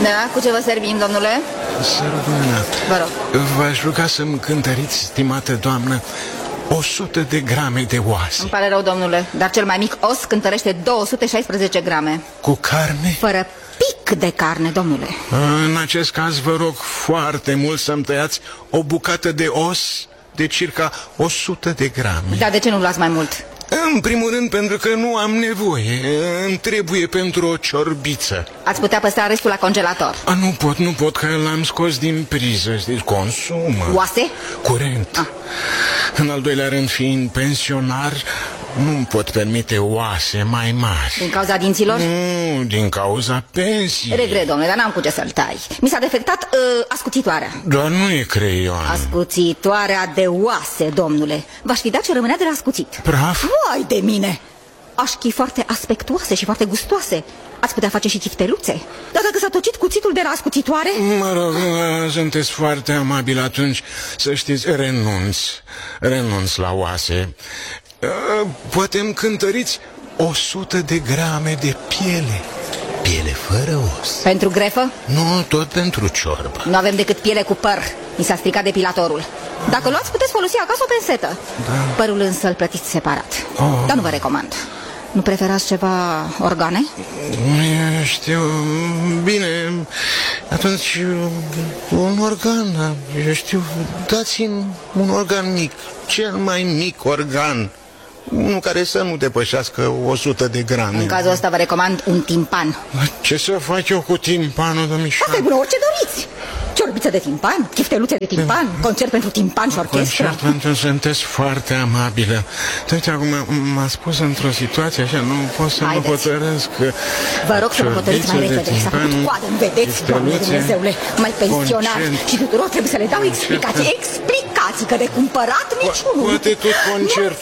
Da, cu ce vă servim, domnule? Să rămână. Vă rog. V-aș ruga să-mi cântăriți, stimată doamnă, 100 de grame de oase. Îmi pare rău, domnule, dar cel mai mic os cântărește 216 grame. Cu carne? Fără pic de carne, domnule. În acest caz vă rog foarte mult să-mi tăiați o bucată de os de circa 100 de grame. Dar de ce nu luați mai mult? În primul rând pentru că nu am nevoie. Îmi trebuie pentru o ciorbiță. Ați putea păstra restul la congelator. Nu pot, că l-am scos din priză. Știți, consumă. Oase? Curent. În al doilea rând, fiind pensionar, nu-mi pot permite oase mai mari. Din cauza dinților? Nu, din cauza pensiei. Regret, domnule, dar n-am cu ce să-l tai. Mi s-a defectat ascuțitoarea. Doar nu e creion. Ascuțitoarea de oase, domnule. V-aș fi dat ce rămânea de la ascuțit. Praf? Vai de mine! Așchi foarte aspectuoase și foarte gustoase. Ați putea face și chifteluțe. Dar dacă s-a tocit cuțitul de la ascuțitoare? Mă rog, sunteți foarte amabil, atunci să știți, renunț la oase. Poate îmi cântăriți 100 de grame de piele. Piele fără os. Pentru grefă? Nu, tot pentru ciorbă. Nu avem decât piele cu păr. Mi s-a stricat depilatorul. Dacă luați, puteți folosi acasă o pensetă. Da. Părul însă îl plătiți separat. Dar nu vă recomand. Nu preferați ceva organe? Știu, bine. Atunci un organ, știu, dați-mi un organ mic. Cel mai mic organ. Unul care să nu depășească 100 de grame. În cazul ăsta vă recomand un timpan. Ce să fac eu cu timpanul, domnișoară? Asta e bună, orice doriți. Ciorbiță de timpan, chifteluțe de timpan, concert pentru timpan și orchestră. Concert pentru sunteți foarte amabilă. Uite, acum m-a spus într-o situație așa, nu pot să mă hotărăsc. Vă rog să vă hotărâți mai repede. S-a făcut coadă, îmi vedeți, Doamne Dumnezeule, mai pensionar. Și tuturor trebuie să le dau explicații, că de cumpărat niciunul. Poate tot concertul